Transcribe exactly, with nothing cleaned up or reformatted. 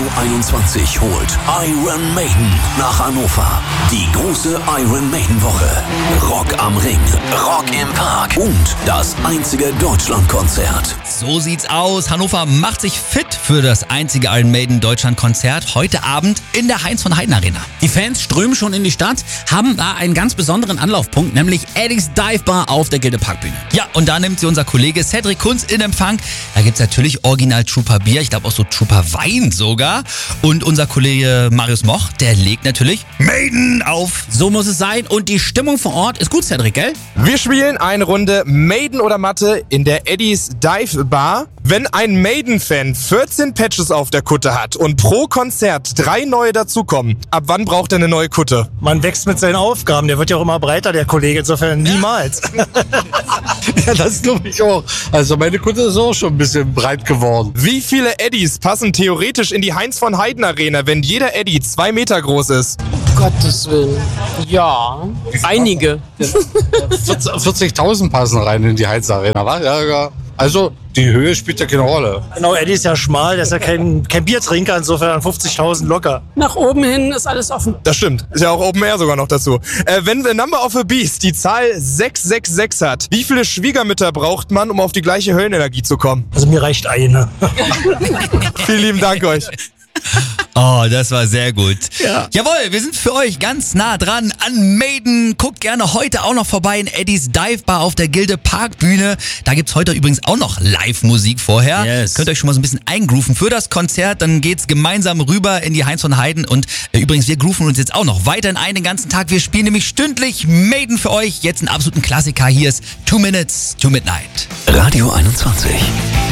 einundzwanzig holt Iron Maiden nach Hannover. Die große Iron Maiden Woche. Rock am Ring, Rock im Park und das einzige Deutschlandkonzert. So sieht's aus. Hannover macht sich fit für das einzige Iron Maiden Deutschlandkonzert heute Abend in der Heinz von Heiden Arena. Die Fans strömen schon in die Stadt, haben da einen ganz besonderen Anlaufpunkt, nämlich Eddie's Dive Bar auf der Gilde Parkbühne. Ja, und da nimmt sie unser Kollege Cedric Kunz in Empfang. Da gibt's natürlich Original Trooper Bier, ich glaube auch so Trooper Wein sogar. Und unser Kollege Marius Moch, der legt natürlich Maiden auf. So muss es sein und die Stimmung vor Ort ist gut, Cedric, gell? Wir spielen eine Runde Maiden oder Matte in der Eddie's Dive Bar. Wenn ein Maiden-Fan vierzehn Patches auf der Kutte hat und pro Konzert drei neue dazukommen, ab wann braucht er eine neue Kutte? Man wächst mit seinen Aufgaben, der wird ja auch immer breiter, der Kollege, insofern niemals. Ja, das glaube ich auch. Also meine Kutte ist auch schon ein bisschen breit geworden. Wie viele Eddies passen theoretisch in die Heinz von Heiden Arena, wenn jeder Eddie zwei Meter groß ist? Gottes Willen. Ja, einige. vierzigtausend passen rein in die Heinz Arena, wa? Ja, ja. Also die Höhe spielt ja keine Rolle. Genau, Eddie ist ja schmal, der ist ja kein, kein Biertrinker, insofern fünfzigtausend locker. Nach oben hin ist alles offen. Das stimmt. Ist ja auch Open Air sogar noch dazu. Äh, wenn The Number of a Beast die Zahl sechs sechs sechs hat, wie viele Schwiegermütter braucht man, um auf die gleiche Höllenenergie zu kommen? Also mir reicht eine. Vielen lieben Dank euch. Oh, das war sehr gut. Ja. Jawohl, wir sind für euch ganz nah dran an Maiden. Guckt gerne heute auch noch vorbei in Eddie's Dive Bar auf der Gilde Parkbühne. Da gibt's heute übrigens auch noch Live-Musik vorher. Yes. Könnt ihr euch schon mal so ein bisschen eingrooven für das Konzert. Dann geht's gemeinsam rüber in die Heinz von Heiden. Und äh, übrigens, wir grooven uns jetzt auch noch weiterhin ein den ganzen Tag. Wir spielen nämlich stündlich Maiden für euch. Jetzt einen absoluten Klassiker. Hier ist Two Minutes to Midnight. Radio einundzwanzig.